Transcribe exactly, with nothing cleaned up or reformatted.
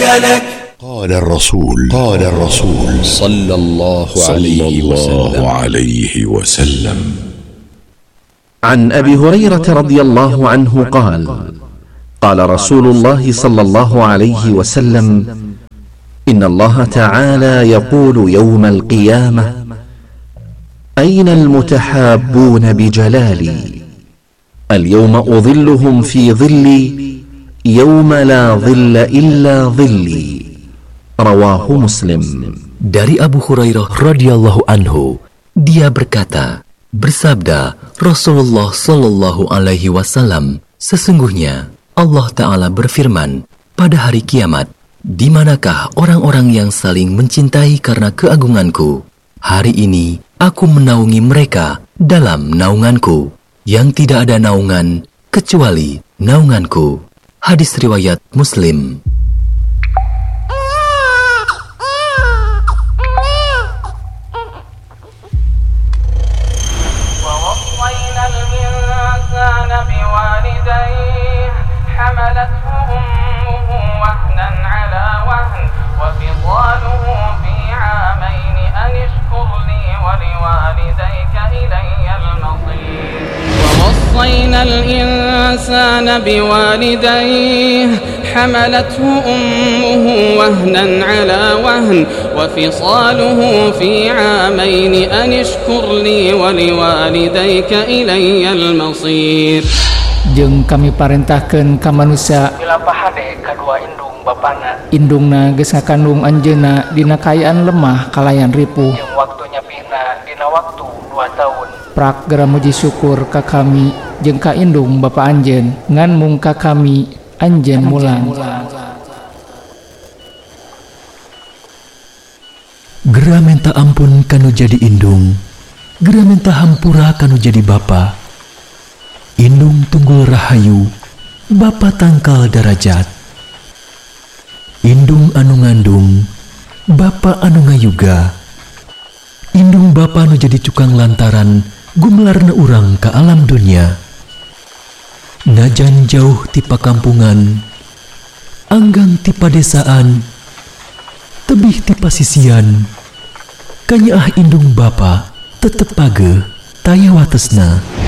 لك. قال الرسول قال الرسول صلى الله عليه وسلم, عليه وسلم عن أبي هريرة رضي الله عنه قال قال رسول الله صلى الله عليه وسلم إن الله تعالى يقول يوم القيامة أين المتحابون بجلالي اليوم أظلهم في ظلي يوم لا ظل إلا ظلي رواه مسلم. Dari Abu Hurairah radhiyallahu anhu, dia berkata, bersabda Rasulullah sallallahu alaihi wasallam, sesungguhnya Allah Ta'ala berfirman, pada hari kiamat, di manakah orang-orang yang saling mencintai karena keagunganku? Hari ini aku menaungi mereka dalam naunganku, yang tidak ada naungan kecuali naunganku. Hadis riwayat Muslim. ووصينا الإنسان بوالديه حملته أمه وهنا على وهن وفصاله في عامين أن اشكر لي ولوالديك إلي المصير. Jeung kami parentahkeun ka manusia pilapahade kadua indung bapana indungna geus ngakandung anjeunna dina kaayaan lemah kalayan ripuh jeung waktu nyapihna dina waktu dua tahun. Prak gera muji syukur ka kami jeung ka indung bapa anjeun ngan mung ka kami anjeun mulang. Gera minta ampun kanu jadi indung, gera minta hampura kanu jadi bapa. Indung tunggul rahayu, bapa tangkal darajat. Indung anu ngandung, bapa anu ngayuga. Indung bapa anu jadi cukang lantaran gumelarna urang ka alam dunia. Najan jauh ti pakampungan, anggang ti padesaan, tebih ti pasisian, kanyaah indung bapa tetep page taya watesna.